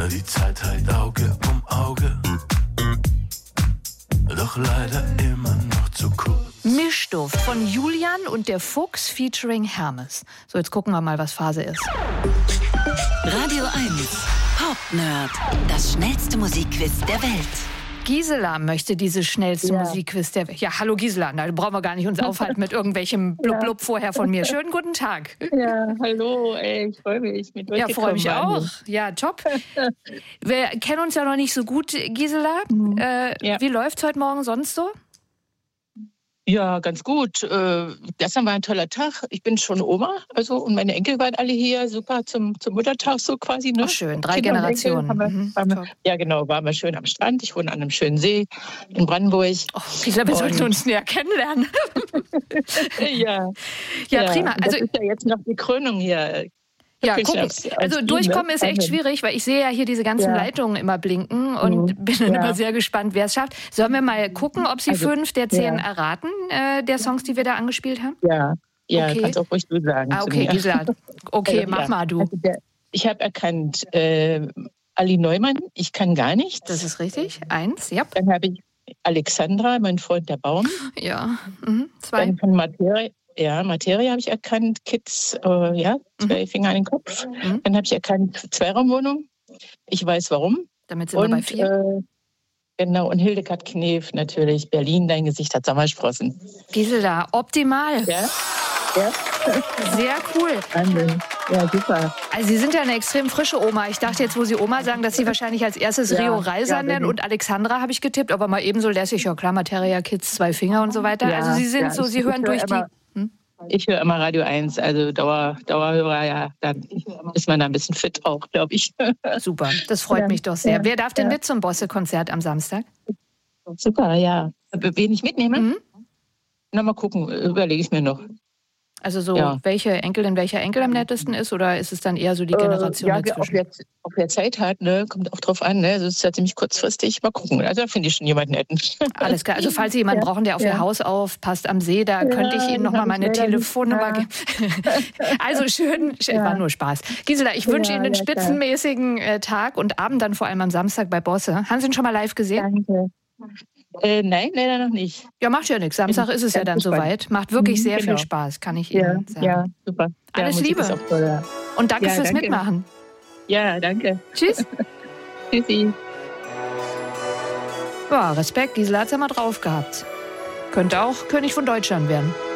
Die Zeit halt Auge um Auge, doch leider immer noch zu kurz. Mischduft von Julian und der Fuchs featuring Hermes. So, jetzt gucken wir mal, was Phase ist. Radio 1, Pop-Nerd, das schnellste Musikquiz der Welt. Gisela möchte dieses schnellste Musikquiz der Welt. Ja, hallo Gisela, da brauchen wir gar nicht uns aufhalten mit irgendwelchem Blub-Blub vorher von mir. Schönen guten Tag. Ja, hallo, ich freue mich. Ja, freue mich auch. Ja, top. Wir kennen uns ja noch nicht so gut, Gisela. Wie läuft's heute Morgen sonst so? Ja, ganz gut. Gestern war ein toller Tag. Ich bin schon Oma, und meine Enkel waren alle hier. Super zum Muttertag so quasi. Ne? Ach, schön, 3 Generationen. Ja, genau, waren wir schön am Strand. Ich wohne an einem schönen See in Brandenburg. Oh, Gisela, wir sollten uns näher kennenlernen. Ja, prima. Also, das ist ja jetzt noch die Krönung hier. Ja, gucken. Also durchkommen ist echt schwierig, weil ich sehe ja hier diese ganzen Leitungen immer blinken und bin dann immer sehr gespannt, wer es schafft. Sollen wir mal gucken, ob Sie 5 der 10 erraten, der Songs, die wir da angespielt haben? Ja, okay. Kannst auch ruhig du sagen. Okay, Gisela. Okay, mach mal du. Also ich habe erkannt Ali Neumann, Ich kann gar nichts. Das ist richtig. 1, ja. Dann habe ich Alexandra, Mein Freund der Baum. Ja. 2. Dann von Materie habe ich erkannt, Kids, 2 Finger an den Kopf. Dann habe ich erkannt, Zweiraumwohnung. Ich weiß warum. Damit sind wir bei 4. Genau, und Hildegard Knef natürlich. Berlin, dein Gesicht hat Sommersprossen. Gisela, optimal. Ja. Sehr cool. Wahnsinn. Ja, super. Also Sie sind ja eine extrem frische Oma. Ich dachte jetzt, wo Sie Oma sagen, dass Sie wahrscheinlich als erstes Rio Reiser nennen und Alexandra habe ich getippt, aber mal ebenso lässig. Ja klar, Materia, Kids, 2 Finger und so weiter. Ja, also Sie sind Sie hören durch die... Ich höre immer Radio 1, also Dauerhörer, ja, dann ist man da ein bisschen fit auch, glaube ich. Super, das freut mich doch sehr. Wer darf denn mit zum Bosse-Konzert am Samstag? Super, ja. Wen ich mitnehme? Na, mal gucken, überlege ich mir noch. Also so, welche Enkelin, welcher Enkel am nettesten ist, oder ist es dann eher so die Generation dazwischen? Ob wer Zeit hat, ne, kommt auch drauf an, ne, also es ist ja ziemlich kurzfristig, mal gucken. Also da finde ich schon jemanden netten. Alles klar, also falls Sie jemanden brauchen, der auf Ihr Haus aufpasst am See, da könnte ich Ihnen nochmal meine Telefonnummer geben. Also schön, war nur Spaß. Gisela, ich wünsche Ihnen einen spitzenmäßigen Tag und Abend dann vor allem am Samstag bei Bosse. Haben Sie ihn schon mal live gesehen? Danke. Nein, leider noch nicht. Ja, macht ja nichts. Samstag ist es ja dann soweit. Macht wirklich sehr viel Spaß, kann ich Ihnen sagen. Ja, super. Alles Liebe. Ist auch toll, ja. Und danke fürs Mitmachen. Ja, danke. Tschüss. Tschüssi. Ja, Respekt, Gisela hat's ja mal drauf gehabt. Könnte auch König von Deutschland werden.